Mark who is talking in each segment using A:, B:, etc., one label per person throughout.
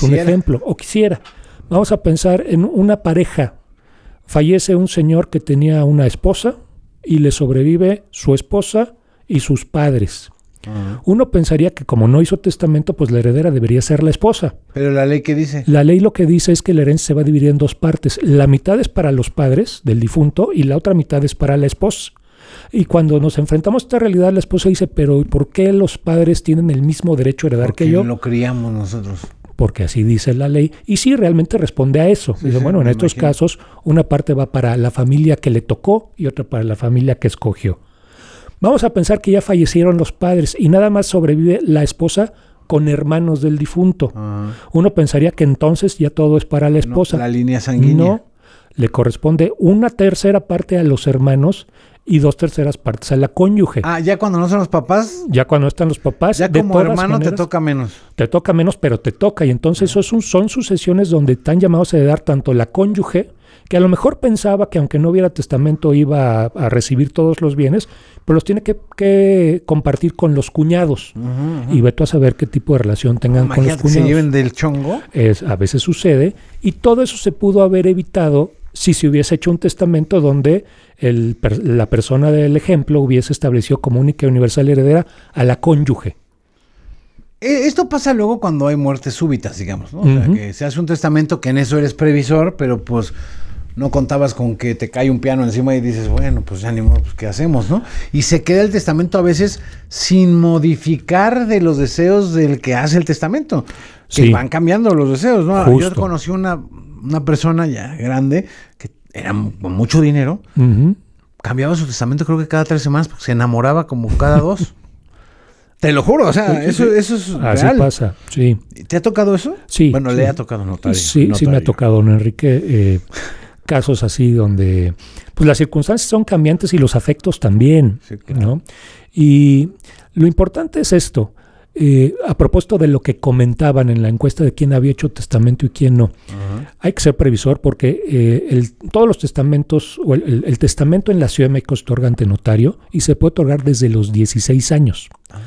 A: es un ejemplo, o quisiera. Vamos a pensar en una pareja. Fallece un señor que tenía una esposa y le sobrevive su esposa y sus padres. Uno pensaría que como no hizo testamento, pues la heredera debería ser la esposa.
B: ¿Pero la ley qué dice?
A: La ley lo que dice es que la herencia se va a dividir en dos partes. La mitad es para los padres del difunto y la otra mitad es para la esposa. Y cuando nos enfrentamos a esta realidad, la esposa dice, pero ¿por qué los padres tienen el mismo derecho a heredar que yo?
B: Porque lo criamos nosotros.
A: Porque así dice la ley. Y sí, realmente responde a eso.
B: Sí,
A: dice,
B: sí,
A: bueno, en estos
B: imagino.
A: casos, una parte va para la familia que le tocó y otra para la familia que escogió. Vamos a pensar que ya fallecieron los padres y nada más sobrevive la esposa con hermanos del difunto. Uno pensaría que entonces ya todo es para la esposa.
B: No, la línea sanguínea.
A: No, le corresponde una tercera parte a los hermanos y 2/3 partes a la cónyuge.
B: Ya cuando no son los papás,
A: Ya cuando están los papás,
B: ya
A: de
B: como
A: todas
B: hermano
A: maneras,
B: te toca menos.
A: te toca menos, pero te toca. Y entonces son sucesiones donde están llamados a heredar tanto la cónyuge, que a lo mejor pensaba que aunque no hubiera testamento iba a recibir todos los bienes, pero los tiene que compartir con los cuñados. Y ve tú a saber qué tipo de relación tengan con los
B: Imagínate que se
A: cuñados.
B: lleven del chongo.
A: A veces sucede, y todo eso se pudo haber evitado si se hubiese hecho un testamento donde la persona del ejemplo hubiese establecido como única y universal heredera a la cónyuge.
B: Esto pasa luego cuando hay muertes súbitas, digamos, ¿no? O sea, que se hace un testamento que en eso eres previsor, pero pues no contabas con que te cae un piano encima y dices, bueno, pues ya ni modo, pues ¿qué hacemos, no? Y se queda el testamento a veces sin modificar de los deseos del que hace el testamento. Que
A: Sí.
B: van cambiando los deseos, ¿no?
A: Justo.
B: Yo conocí una persona ya grande que era con mucho dinero, cambiaba su testamento creo que cada 3 semanas porque se enamoraba como cada 2. Te lo juro, o sea, eso es
A: Así
B: real.
A: pasa, sí.
B: ¿Te ha tocado eso?
A: Sí.
B: Bueno,
A: sí.
B: le ha tocado notario.
A: Sí, sí me ha tocado, don Enrique, casos así donde pues las circunstancias son cambiantes y los afectos también,
B: Sí, claro.
A: ¿no? Y lo importante es esto, a propósito de lo que comentaban en la encuesta de quién había hecho testamento y quién no. Hay que ser previsor porque todos los testamentos, o el testamento en la Ciudad de México se otorga ante notario y se puede otorgar desde los 16 años.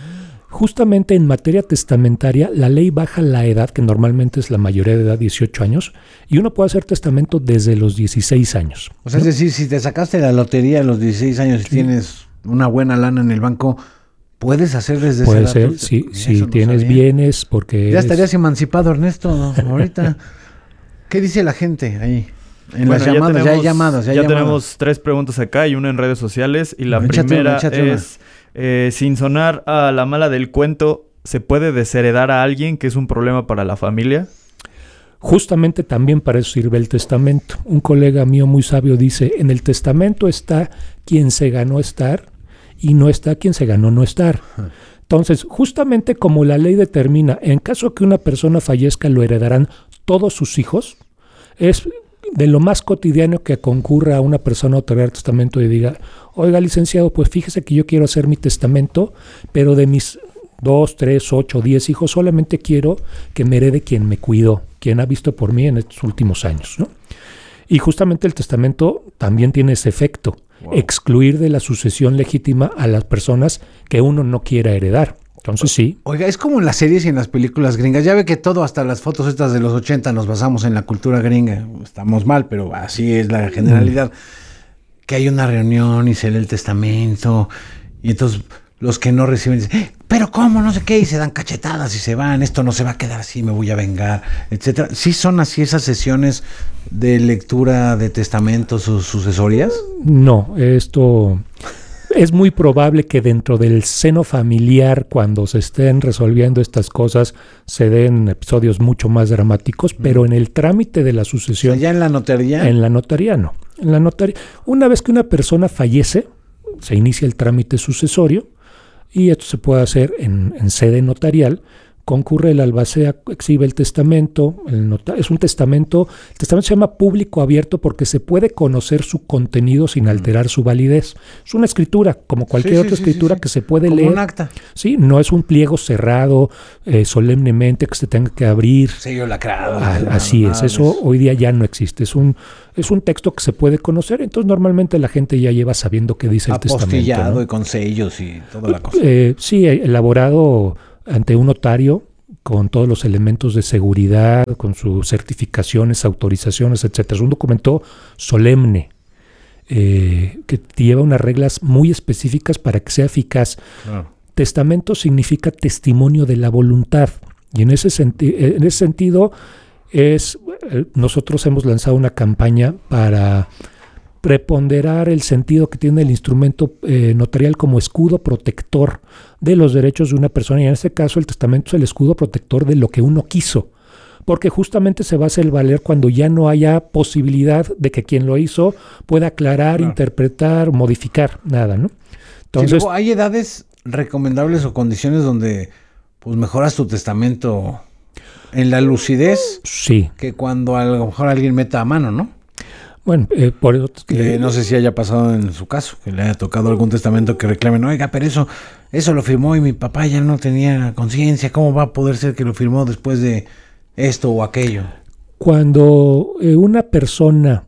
A: Justamente en materia testamentaria, la ley baja la edad, que normalmente es la mayoría de edad, 18 años, y uno puede hacer testamento desde los 16 años.
B: O sea, es decir, si te sacaste la lotería a los 16 años y tienes una buena lana en el banco, ¿puedes hacer desde esa
A: Puede
B: edad?
A: ser,
B: Eso
A: si
B: no
A: tienes
B: sabía.
A: bienes, porque
B: Ya estarías emancipado, Ernesto, ahorita. ¿Qué dice la gente ahí? En
C: Bueno,
B: las llamadas, ya hay llamadas.
C: Tenemos 3 preguntas acá y una en redes sociales. Y la
B: Échate
C: primera
B: una.
C: es, sin sonar a la mala del cuento, ¿se puede desheredar a alguien que es un problema para la familia?
A: Justamente también para eso sirve el testamento. Un colega mío muy sabio dice, en el testamento está quien se ganó estar y no está quien se ganó no estar. Entonces, justamente como la ley determina, en caso que una persona fallezca, lo heredarán todos sus hijos, es de lo más cotidiano que concurra a una persona a otorgar testamento y diga, oiga, licenciado, pues fíjese que yo quiero hacer mi testamento, pero de mis 2, 3, 8, 10 hijos, solamente quiero que me herede quien me cuidó, quien ha visto por mí en estos últimos años, ¿no? Y justamente el testamento también tiene ese efecto, excluir de la sucesión legítima a las personas que uno no quiera heredar. Entonces sí.
B: Oiga, es como en las series y en las películas gringas. Ya ve que todo, hasta las fotos estas de los 80, nos basamos en la cultura gringa. Estamos mal, pero así es la generalidad. Que hay una reunión y se lee el testamento. Y entonces los que no reciben dicen, pero ¿cómo? No sé qué. Y se dan cachetadas y se van. Esto no se va a quedar así, me voy a vengar, etcétera. ¿Sí son así esas sesiones de lectura de testamentos o sucesorías?
A: No, esto... Es muy probable que dentro del seno familiar, cuando se estén resolviendo estas cosas, se den episodios mucho más dramáticos, pero en el trámite de la sucesión...
B: O sea, ¿ya en la notaría?
A: En la notaría no. En la notaría, una vez que una persona fallece, se inicia el trámite sucesorio y esto se puede hacer en sede notarial. Concurre el albacea, exhibe el testamento, es un testamento, el testamento se llama público abierto porque se puede conocer su contenido sin alterar su validez. Es una escritura, como cualquier otra escritura que se puede
B: como
A: leer.
B: Un acta.
A: Sí, no es un pliego cerrado, solemnemente que se tenga que abrir.
B: Sello lacrado.
A: Así es, eso hoy día ya no existe. Es un texto que se puede conocer, entonces normalmente la gente ya lleva sabiendo qué dice el testamento.
B: Apostillado,
A: ¿no?
B: y con sellos y toda la cosa.
A: Sí, elaborado ante un notario con todos los elementos de seguridad, con sus certificaciones, autorizaciones, etcétera. Es un documento solemne que lleva unas reglas muy específicas para que sea eficaz. Testamento significa testimonio de la voluntad, y en ese sentido nosotros hemos lanzado una campaña para preponderar el sentido que tiene el instrumento notarial como escudo protector de los derechos de una persona, y en este caso el testamento es el escudo protector de lo que uno quiso, porque justamente se va a hacer valer cuando ya no haya posibilidad de que quien lo hizo pueda aclarar, interpretar, modificar, nada, ¿no? Entonces,
B: luego, ¿hay edades recomendables o condiciones donde pues mejoras tu testamento en la lucidez?
A: Sí.
B: Que cuando a lo mejor alguien meta a mano, ¿no?
A: Bueno, por eso
B: no sé si haya pasado en su caso, que le haya tocado algún testamento que reclamen, oiga, pero eso lo firmó y mi papá ya no tenía conciencia, ¿cómo va a poder ser que lo firmó después de esto o aquello?
A: Cuando una persona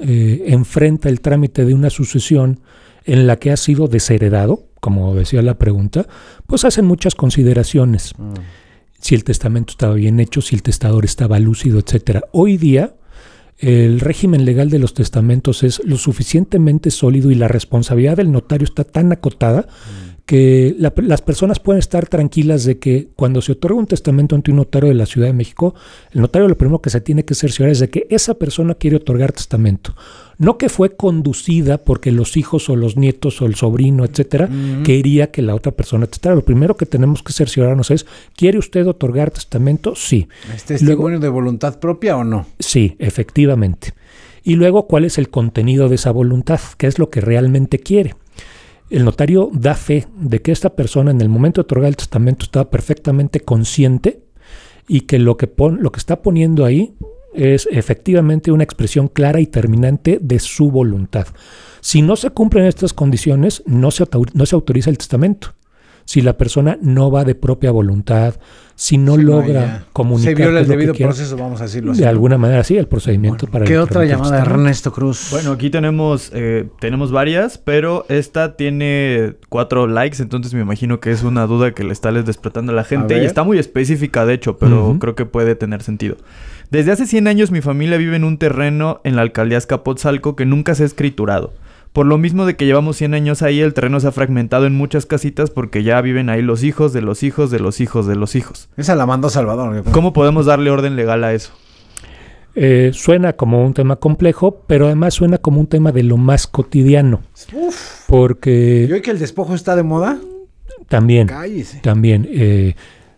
A: enfrenta el trámite de una sucesión en la que ha sido desheredado, como decía la pregunta, pues hacen muchas consideraciones. Si el testamento estaba bien hecho, si el testador estaba lúcido, etcétera. Hoy día el régimen legal de los testamentos es lo suficientemente sólido y la responsabilidad del notario está tan acotada que las personas pueden estar tranquilas de que cuando se otorga un testamento ante un notario de la Ciudad de México, el notario lo primero que se tiene que cerciorar es de que esa persona quiere otorgar testamento. No que fue conducida porque los hijos o los nietos o el sobrino, etcétera, quería que la otra persona testara. Lo primero que tenemos que cerciorarnos es, ¿quiere usted otorgar testamento? Sí.
B: ¿Es testimonio de voluntad propia o no?
A: Sí, efectivamente. Y luego, ¿cuál es el contenido de esa voluntad? ¿Qué es lo que realmente quiere? El notario da fe de que esta persona en el momento de otorgar el testamento estaba perfectamente consciente y que lo que está poniendo ahí es efectivamente una expresión clara y terminante de su voluntad. Si no se cumplen estas condiciones, no se autoriza el testamento. Si la persona no va de propia voluntad, si no logra comunicar...
B: Se viola el debido proceso, vamos a decirlo así.
A: De alguna manera, sí, el procedimiento para...
B: ¿Qué otra llamada, Ernesto Cruz?
C: Bueno, aquí tenemos varias, pero esta tiene 4 likes, entonces me imagino que es una duda que le está despertando a la gente. Y está muy específica, de hecho, pero creo que puede tener sentido. Desde hace 100 años mi familia vive en un terreno en la alcaldía Azcapotzalco que nunca se ha escriturado. Por lo mismo de que llevamos 100 años ahí, el terreno se ha fragmentado en muchas casitas porque ya viven ahí los hijos de los hijos de los hijos de los hijos.
B: Esa la mandó Salvador.
C: ¿Cómo podemos darle orden legal a eso?
A: Suena como un tema complejo, pero además suena como un tema de lo más cotidiano. Porque...
B: ¿Y hoy que el despojo está de moda?
A: También.
B: Cállese.
A: También.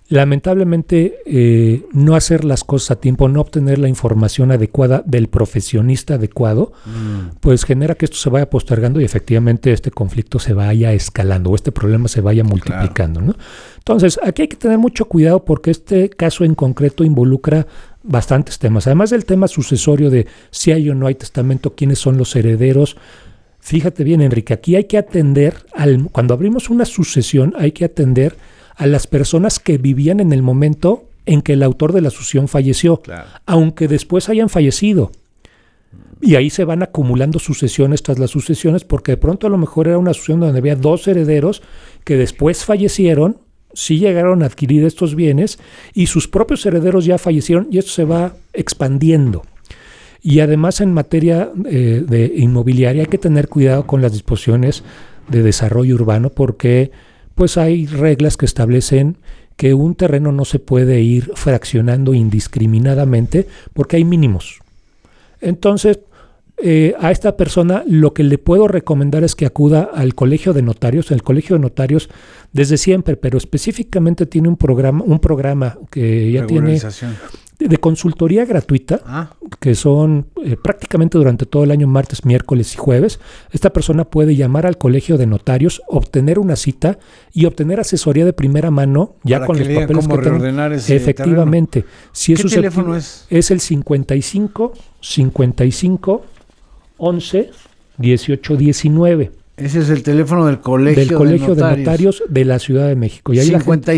A: Lamentablemente, no hacer las cosas a tiempo, no obtener la información adecuada del profesionista adecuado, pues genera que esto se vaya postergando y efectivamente este conflicto se vaya escalando o este problema se vaya multiplicando, ¿no? Entonces, aquí hay que tener mucho cuidado porque este caso en concreto involucra bastantes temas. Además del tema sucesorio de si hay o no hay testamento, quiénes son los herederos. Fíjate bien, Enrique, aquí hay que atender, cuando abrimos una sucesión, hay que atender a las personas que vivían en el momento en que el autor de la sucesión falleció, aunque después hayan fallecido. Y ahí se van acumulando sucesiones tras las sucesiones, porque de pronto a lo mejor era una sucesión donde había 2 herederos que después fallecieron, sí llegaron a adquirir estos bienes, y sus propios herederos ya fallecieron, y esto se va expandiendo. Y además en materia de inmobiliaria hay que tener cuidado con las disposiciones de desarrollo urbano, porque pues hay reglas que establecen que un terreno no se puede ir fraccionando indiscriminadamente porque hay mínimos. Entonces, a esta persona lo que le puedo recomendar es que acuda al Colegio de Notarios. El Colegio de Notarios desde siempre, pero específicamente tiene un programa que ya tiene de consultoría gratuita, que son prácticamente durante todo el año, martes, miércoles y jueves. Esta persona puede llamar al Colegio de Notarios, obtener una cita y obtener asesoría de primera mano, ya con los papeles que tengan. Efectivamente. Si
B: ¿Qué teléfono es?
A: Es el 55 11 18 19.
B: Ese es el teléfono del Colegio de Notarios
A: de la Ciudad de México. Y ahí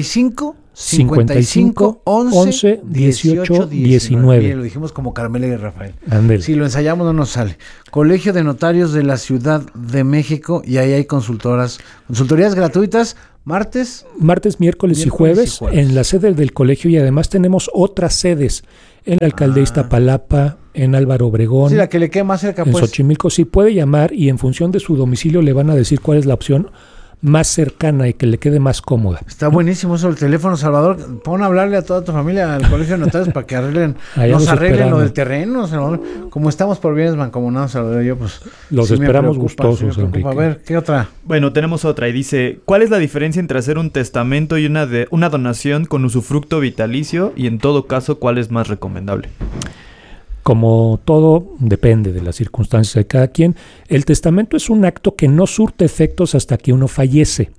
A: 55 11 18 19.
B: Bien, lo dijimos como Carmela y Rafael.
A: Andel.
B: Si lo ensayamos no nos sale. Colegio de Notarios de la Ciudad de México, y ahí hay consultorías gratuitas martes,
A: miércoles y jueves en la sede del colegio, y además tenemos otras sedes en la alcaldía Iztapalapa, en Álvaro Obregón.
B: Sí, la que le quede más cerca,
A: en Xochimilco. Sí, puede llamar y en función de su domicilio le van a decir cuál es la opción más cercana y que le quede más cómoda.
B: Está buenísimo eso, el teléfono, Salvador. Pon a hablarle a toda tu familia al colegio de notarios para que arreglen lo del terreno. Salvador. Como estamos por bienes mancomunados, Salvador, yo pues...
A: Los esperamos gustosos, Enrique.
B: A ver, ¿qué otra?
C: Bueno, tenemos otra y dice, ¿cuál es la diferencia entre hacer un testamento y una donación con usufructo vitalicio? Y en todo caso, ¿cuál es más recomendable?
A: Como todo, depende de las circunstancias de cada quien. El testamento es un acto que no surte efectos hasta que uno fallece,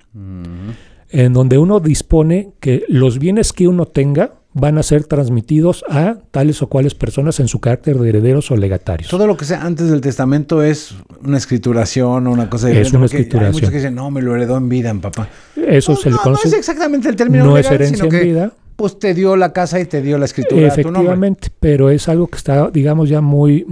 A: en donde uno dispone que los bienes que uno tenga van a ser transmitidos a tales o cuales personas en su carácter de herederos o legatarios.
B: Todo lo que sea antes del testamento es una escrituración o una cosa de...
A: Es una escrituración. Hay muchos
B: que dicen, no, me lo heredó en vida, en papá.
A: Eso se le conoce.
B: No es exactamente el término
A: legal,
B: es herencia
A: en vida.
B: Pues te dio la casa y te dio la escritura.
A: Efectivamente, pero es algo que está, digamos, ya muy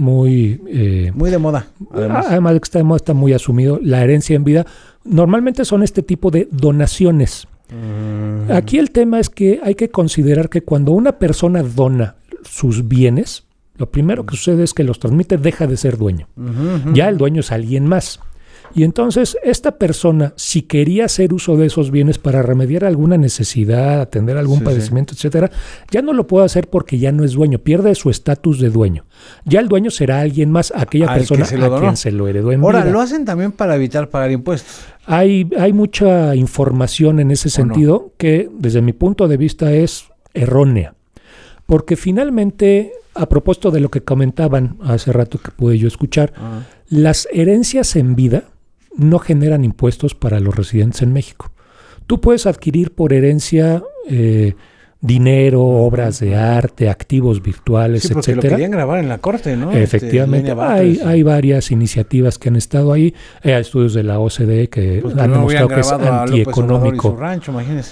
B: de moda.
A: Además de que está de moda, está muy asumido. La herencia en vida normalmente son este tipo de donaciones. Aquí el tema es que hay que considerar que cuando una persona dona sus bienes, lo primero que sucede es que los transmite, deja de ser dueño. Ya el dueño es alguien más. Y entonces esta persona, si quería hacer uso de esos bienes para remediar alguna necesidad, atender algún padecimiento, etcétera, ya no lo puede hacer porque ya no es dueño, pierde su estatus de dueño. Ya el dueño será alguien más, aquella persona a quien se lo heredó en vida.
B: Ahora, ¿lo hacen también para evitar pagar impuestos?
A: Hay mucha información en ese sentido que, desde mi punto de vista, es errónea. Porque finalmente, a propósito de lo que comentaban hace rato que pude yo escuchar, las herencias en vida no generan impuestos para los residentes en México. Tú puedes adquirir por herencia dinero, obras de arte, activos virtuales,
B: etcétera. Sí, porque lo querían grabar en la corte, ¿no?
A: Efectivamente, hay varias iniciativas que han estado ahí. Hay estudios de la OCDE que han demostrado que es antieconómico.
B: Su rancho, imagínese.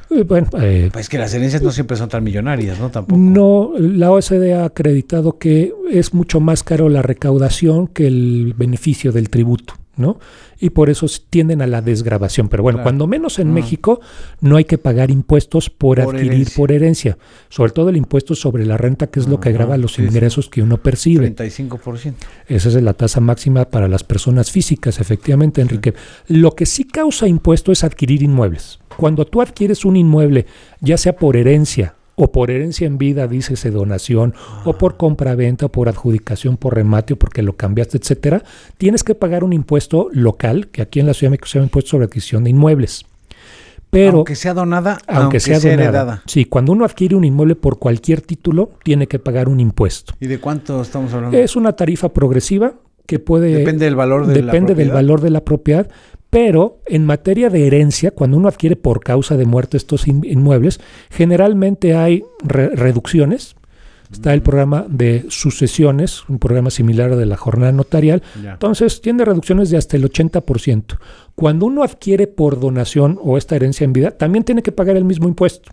B: Pues que las herencias no siempre son tan millonarias, ¿no? Tampoco.
A: No, la OCDE ha acreditado que es mucho más caro la recaudación que el beneficio del tributo, ¿no? Y por eso tienden a la desgravación. Pero bueno, cuando menos en México no hay que pagar impuestos por adquirir por herencia. Sobre todo el impuesto sobre la renta, que es lo que grava los ingresos que uno percibe.
B: 35%.
A: Esa es la tasa máxima para las personas físicas, efectivamente, Enrique. Lo que sí causa impuesto es adquirir inmuebles. Cuando tú adquieres un inmueble, ya sea por herencia o por herencia en vida, dícese donación, o por compraventa, o por adjudicación, por remate, o porque lo cambiaste, etcétera, tienes que pagar un impuesto local, que aquí en la Ciudad de México se llama impuesto sobre adquisición de inmuebles. Pero,
B: aunque sea donada, aunque sea heredada.
A: Sí, cuando uno adquiere un inmueble por cualquier título, tiene que pagar un impuesto.
B: ¿Y de cuánto estamos hablando?
A: Es una tarifa progresiva que puede...
B: Depende del valor de la propiedad.
A: Depende del valor de la propiedad. Pero en materia de herencia, cuando uno adquiere por causa de muerte estos inmuebles, generalmente hay reducciones. Está el programa de sucesiones, un programa similar al de la jornada notarial. Entonces, tiene reducciones de hasta el 80%. Cuando uno adquiere por donación o esta herencia en vida, también tiene que pagar el mismo impuesto.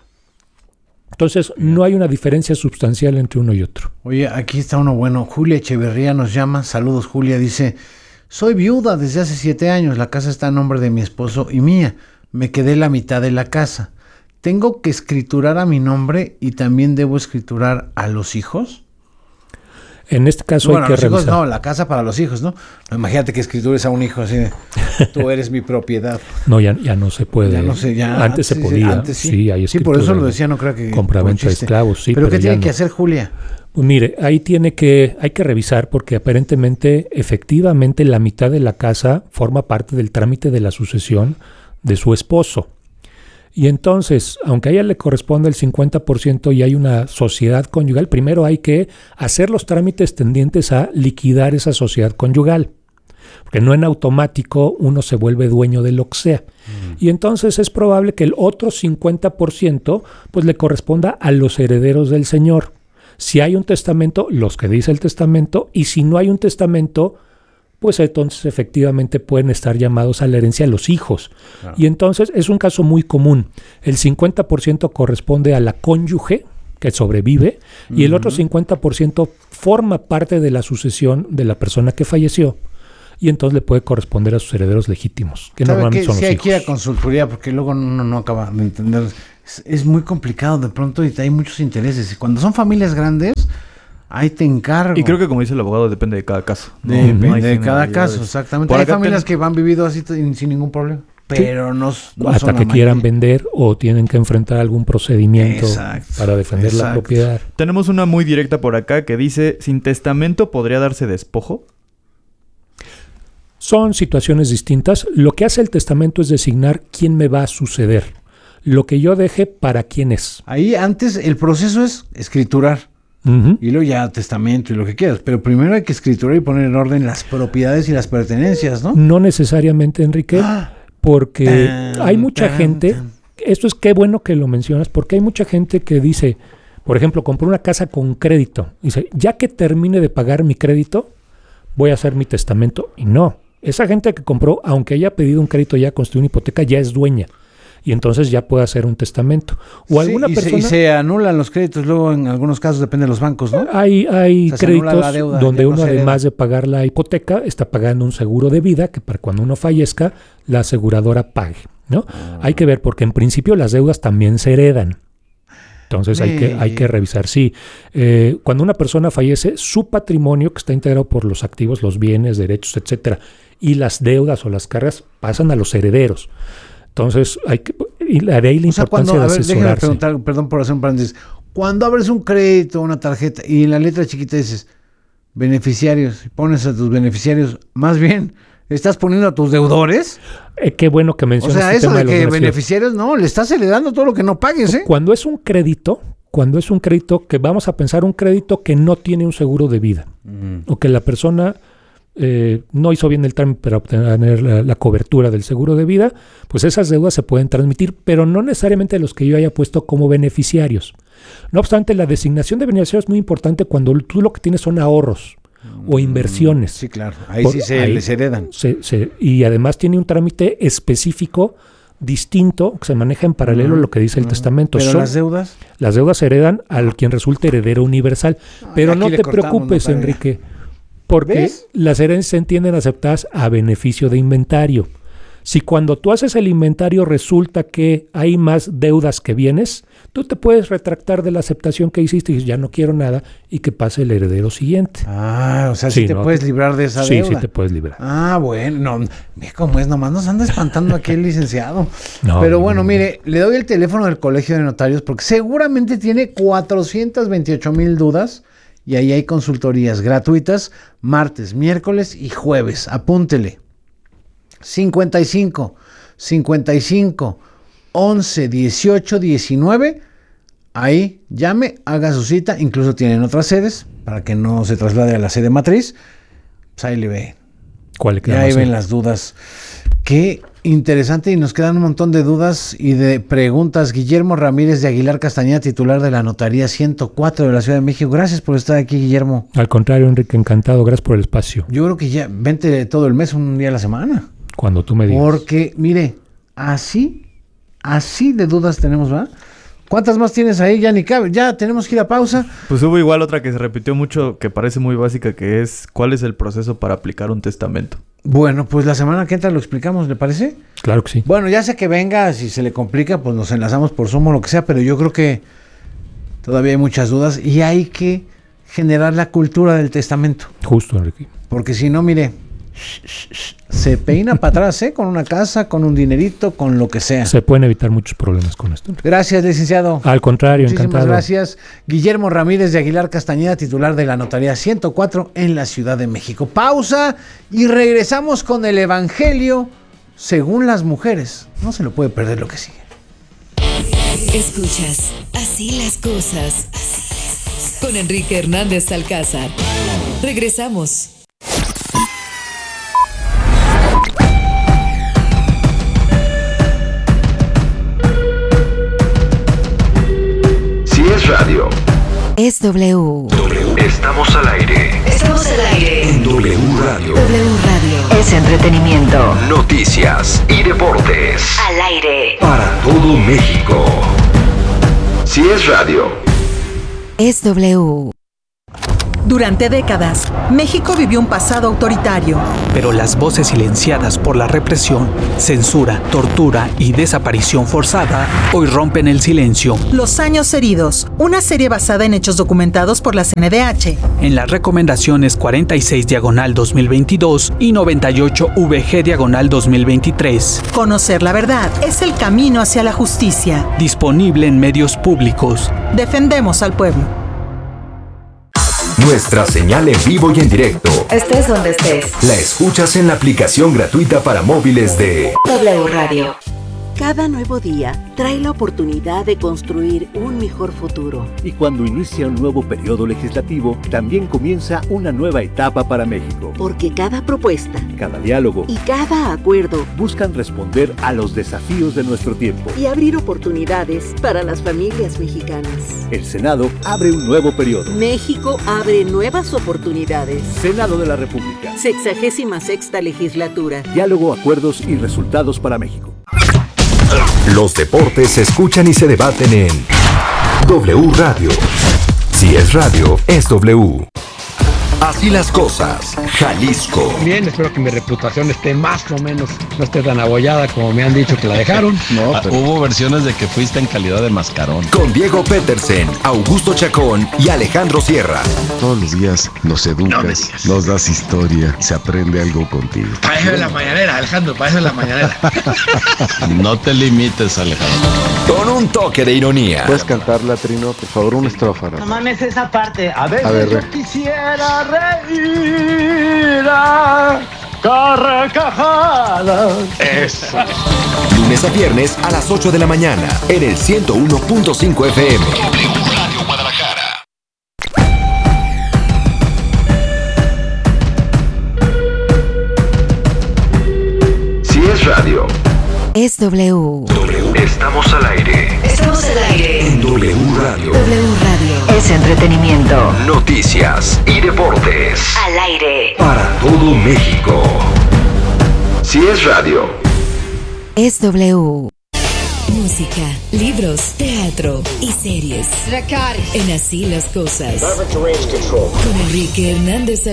A: Entonces, no hay una diferencia sustancial entre uno y otro.
B: Oye, aquí está uno bueno. Julia Echeverría nos llama. Saludos, Julia. Dice... Soy viuda desde hace 7 años, la casa está a nombre de mi esposo y mía, me quedé la mitad de la casa. ¿Tengo que escriturar a mi nombre y también debo escriturar a los hijos?
A: En este caso hay que revisar.
B: Hijos, no, la casa para los hijos, ¿no? Imagínate que escritures a un hijo así de, tú eres mi propiedad.
A: No, ya no se puede.
B: Ya no sé,
A: antes se podía.
B: Antes sí, hay escritura. Sí, por eso lo decía, no creo que...
A: Compraventa de esclavos, sí.
B: ¿Pero qué tiene que hacer Julia?
A: Pues mire, ahí hay que revisar porque aparentemente, efectivamente, la mitad de la casa forma parte del trámite de la sucesión de su esposo. Y entonces, aunque a ella le corresponde el 50% y hay una sociedad conyugal, primero hay que hacer los trámites tendientes a liquidar esa sociedad conyugal. Porque no en automático uno se vuelve dueño de lo que sea. Y entonces es probable que el otro 50% pues le corresponda a los herederos del señor. Si hay un testamento, los que dice el testamento, y si no hay un testamento, pues entonces efectivamente pueden estar llamados a la herencia los hijos. Claro. Y entonces es un caso muy común. El 50% corresponde a la cónyuge que sobrevive y el otro 50% forma parte de la sucesión de la persona que falleció. y entonces le puede corresponder a sus herederos legítimos, que normalmente son los hijos.
B: Sí, hay que ir a consultoría porque luego uno no acaba de entender. Es muy complicado de pronto y hay muchos intereses. Y cuando son familias grandes, ahí te encargo.
C: Y creo que, como dice el abogado, depende de cada caso.
B: Depende de cada caso, exactamente. Hay familias que han vivido así sin ningún problema. Pero no
A: hasta que quieran vender o tienen que enfrentar algún procedimiento para defender la propiedad.
C: Tenemos una muy directa por acá que dice: ¿sin testamento podría darse despojo?
A: Son situaciones distintas. Lo que hace el testamento es designar quién me va a suceder. Lo que yo deje, para quién es.
B: Ahí antes el proceso es escriturar. Y luego ya testamento y lo que quieras. Pero primero hay que escriturar y poner en orden las propiedades y las pertenencias, ¿no?
A: No necesariamente, Enrique. Porque hay mucha gente, esto es qué bueno que lo mencionas, porque hay mucha gente que dice, por ejemplo, compró una casa con crédito. Dice, ya que termine de pagar mi crédito, voy a hacer mi testamento. Y no, esa gente que compró, aunque haya pedido un crédito, ya construyó una hipoteca, ya es dueña. Y entonces ya puede hacer un testamento. O alguna persona...
B: Y se anulan los créditos, luego en algunos casos depende de los bancos, ¿no?
A: Hay créditos deuda, donde uno, además de pagar la hipoteca, está pagando un seguro de vida que para cuando uno fallezca, la aseguradora pague, ¿no? Hay que ver, porque en principio las deudas también se heredan. Entonces hay que revisar. Sí, cuando una persona fallece, su patrimonio, que está integrado por los activos, los bienes, derechos, etcétera, y las deudas o las cargas pasan a los herederos. Entonces, la importancia de asesorarse.
B: Déjame preguntar, perdón por hacer un paréntesis. Cuando abres un crédito, una tarjeta, y en la letra chiquita dices beneficiarios, y pones a tus beneficiarios, más bien, ¿estás poniendo a tus deudores?
A: Qué bueno que mencionas.
B: O sea, eso de que beneficiarios, no, le estás heredando todo lo que no pagues, ¿eh?
A: Cuando es un crédito que vamos a pensar un crédito que no tiene un seguro de vida, o que la persona... no hizo bien el trámite para obtener la cobertura del seguro de vida, pues esas deudas se pueden transmitir, pero no necesariamente los que yo haya puesto como beneficiarios. No obstante, la designación de beneficiarios es muy importante cuando tú lo que tienes son ahorros o inversiones.
B: Sí, claro. Ahí les heredan.
A: Y además tiene un trámite específico distinto que se maneja en paralelo a lo que dice el testamento.
B: ¿Pero las deudas?
A: Las deudas se heredan al quien resulte heredero universal. Pero no te preocupes, Enrique. Porque las herencias se entienden aceptadas a beneficio de inventario. Si cuando tú haces el inventario resulta que hay más deudas que bienes, tú te puedes retractar de la aceptación que hiciste y dices, ya no quiero nada, y que pase el heredero siguiente.
B: O sea, sí te puedes librar de esa deuda.
A: Sí, te puedes librar.
B: Bueno, mira cómo es, nomás nos anda espantando aquí el licenciado. Pero bueno, mire, le doy el teléfono del Colegio de Notarios porque seguramente tiene 428,000 dudas. Y ahí hay consultorías gratuitas martes, miércoles y jueves. Apúntele. 55 11 18 19. Ahí llame, haga su cita. Incluso tienen otras sedes para que no se traslade a la sede matriz. Pues ahí le ven. Y ahí ven las dudas. Qué interesante, y nos quedan un montón de dudas y de preguntas. Guillermo Ramírez de Aguilar Castañeda, titular de la Notaría 104 de la Ciudad de México. Gracias por estar aquí, Guillermo.
A: Al contrario, Enrique, encantado. Gracias por el espacio.
B: Yo creo que ya vente todo el mes, un día a la semana.
A: Cuando tú me digas.
B: Porque, mire, así de dudas tenemos, ¿va? ¿Cuántas más tienes ahí? Ya ni cabe. Ya tenemos que ir a pausa.
C: Pues hubo igual otra que se repitió mucho, que parece muy básica, que es ¿cuál es el proceso para aplicar un testamento?
B: Bueno, pues la semana que entra lo explicamos, ¿le parece?
A: Claro que sí.
B: Bueno, ya sé que venga, si se le complica, pues nos enlazamos por Zoom o lo que sea, pero yo creo que todavía hay muchas dudas y hay que generar la cultura del testamento.
A: Justo, Enrique.
B: Porque si no, mire, se peina para atrás, con una casa, con un dinerito, con lo que sea.
A: Se pueden evitar muchos problemas con esto.
B: Gracias, licenciado.
A: Al contrario,
B: muchísimas
A: encantado.
B: Gracias. Guillermo Ramírez de Aguilar Castañeda, titular de la Notaría 104 en la Ciudad de México. Pausa y regresamos con el Evangelio según las mujeres. No se lo puede perder lo que sigue.
D: Escuchas Así las cosas con Enrique Hernández Alcázar. Regresamos.
E: Es radio.
D: Es W.
E: Estamos al aire.
D: Estamos al aire.
E: En W Radio.
D: W Radio. Es entretenimiento.
E: Noticias y deportes.
D: Al aire.
E: Para todo México. Si es radio.
D: Es W.
F: Durante décadas, México vivió un pasado autoritario.
G: Pero las voces silenciadas por la represión, censura, tortura y desaparición forzada hoy rompen el silencio.
F: Los años heridos, una serie basada en hechos documentados por la CNDH.
G: En las recomendaciones 46/2022 y 98VG/2023.
F: Conocer la verdad es el camino hacia la justicia.
G: Disponible en medios públicos.
F: Defendemos al pueblo.
E: Nuestra señal en vivo y en directo.
D: Estés donde estés.
E: La escuchas en la aplicación gratuita para móviles de
D: W Radio.
H: Cada nuevo día trae la oportunidad de construir un mejor futuro.
I: Y cuando inicia un nuevo periodo legislativo, también comienza una nueva etapa para México.
H: Porque cada propuesta,
I: cada diálogo
H: y cada acuerdo
I: buscan responder a los desafíos de nuestro tiempo
H: y abrir oportunidades para las familias mexicanas.
I: El Senado abre un nuevo periodo.
H: México abre nuevas oportunidades.
I: Senado de la República.
H: 66ª legislatura.
I: Diálogo, acuerdos y resultados para México.
E: Los deportes se escuchan y se debaten en W Radio. Si es radio, es W. Así las cosas, Jalisco.
J: Bien, espero que mi reputación esté más o menos, no esté tan abollada como me han dicho que la dejaron.
K: No, hubo versiones de que fuiste en calidad de mascarón.
E: Con Diego Petersen, Augusto Chacón y Alejandro Sierra.
L: Todos los días nos educas, nos das historia, se aprende algo contigo.
J: Para eso es la mañanera, Alejandro, para eso es la mañanera.
K: No te limites, Alejandro.
E: Con un toque de ironía.
L: ¿Puedes cantarla, Trino? Por favor, una estrofa.
M: No mames esa parte. A ver,
L: yo
M: quisiera reír a carcajadas.
E: Eso. Lunes a viernes a las 8 de la mañana en el 101.5 FM. W Radio Guadalajara. Si es radio,
D: es W.
E: Estamos al aire.
D: Estamos al aire.
E: En W Radio.
D: W Radio. Es entretenimiento.
E: Noticias y deportes.
D: Al aire.
E: Para todo México. Si es radio,
D: es W. Música, libros, teatro y series. En Así las Cosas. Con Enrique Hernández